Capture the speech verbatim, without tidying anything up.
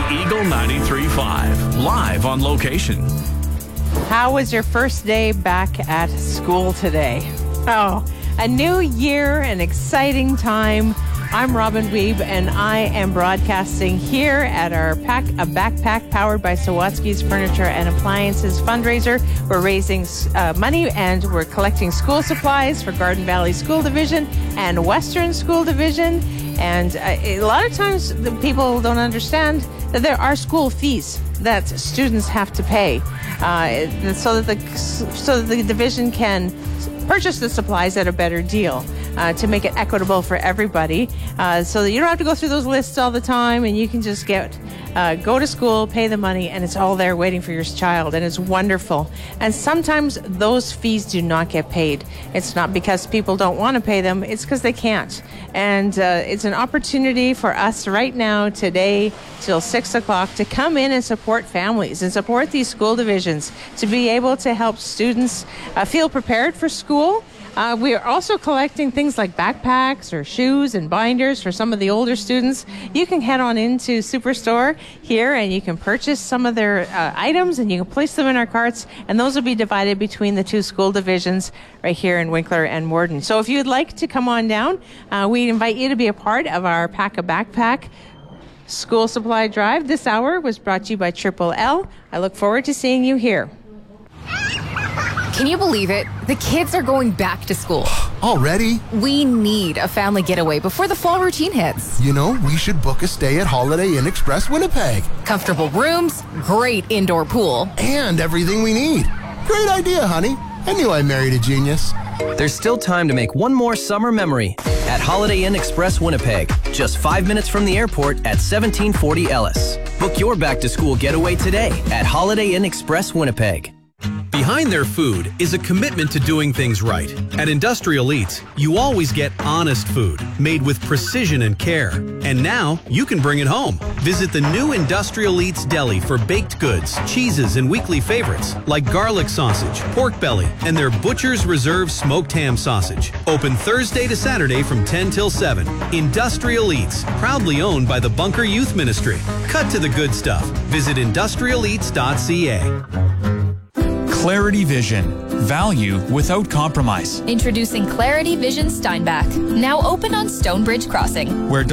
Eagle ninety-three point five, live on location. How was your first day back at school today? Oh, a new year, an exciting time. I'm Robin Weeb, and I am broadcasting here at our pack, a backpack powered by Sawatsky's Furniture and Appliances fundraiser. We're raising uh, money, and we're collecting school supplies for Garden Valley School Division and Western School Division. And uh, a lot of times the people don't understand that there are school fees that students have to pay uh, so that the so that the division can purchase the supplies at a better deal. Uh, to make it equitable for everybody, uh, so that you don't have to go through those lists all the time, and you can just get uh, go to school, pay the money, and it's all there waiting for your child, and it's wonderful. And sometimes those fees do not get paid. It's not because people don't want to pay them, it's because they can't. And uh, it's an opportunity for us right now, today, till six o'clock, to come in and support families and support these school divisions, to be able to help students uh, feel prepared for school. Uh, we are also collecting things like backpacks or shoes and binders for some of the older students. You can head on into Superstore here and you can purchase some of their uh, items, and you can place them in our carts, and those will be divided between the two school divisions right here in Winkler and Morden. So if you'd like to come on down, uh, we invite you to be a part of our Pack a Backpack school supply drive. This hour was brought to you by Triple L. I look forward to seeing you here. Can you believe it? The kids are going back to school. Already? We need a family getaway before the fall routine hits. You know, we should book a stay at Holiday Inn Express Winnipeg. Comfortable rooms, great indoor pool. And everything we need. Great idea, honey. I knew I married a genius. There's still time to make one more summer memory at Holiday Inn Express Winnipeg. Just five minutes from the airport at seventeen forty Ellis. Book your back-to-school getaway today at Holiday Inn Express Winnipeg. Behind their food is a commitment to doing things right. At Industrial Eats, you always get honest food, made with precision and care. And now, you can bring it home. Visit the new Industrial Eats Deli for baked goods, cheeses, and weekly favorites, like garlic sausage, pork belly, and their Butcher's Reserve smoked ham sausage. Open Thursday to Saturday from ten till seven. Industrial Eats, proudly owned by the Bunker Youth Ministry. Cut to the good stuff. Visit industrial eats dot c a. Clarity Vision. Value without compromise. Introducing Clarity Vision Steinbach. Now open on Stonebridge Crossing. Where